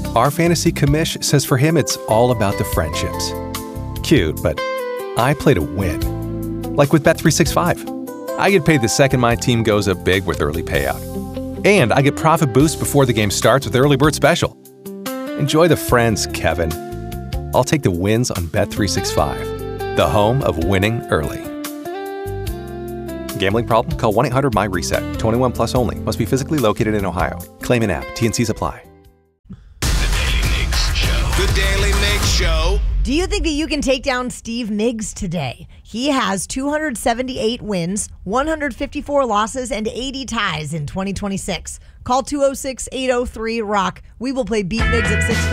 Our fantasy commish says for him it's all about the friendships. Cute, but I play to win. Like with Bet365. I get paid the second my team goes up big with early payout. And I get profit boost before the game starts with Early Bird Special. Enjoy the friends, Kevin. I'll take the wins on Bet365, the home of winning early. Gambling problem? Call 1-800-MY-RESET. 21 plus only. Must be physically located in Ohio. Claim an app. T&Cs apply. The Daily Mix Show. The Daily Mix Show. Do you think that you can take down Steve Miggs today? He has 278 wins, 154 losses, and 80 ties in 2026. Call 206-803-ROCK. We will play Beat Miggs at 6:50.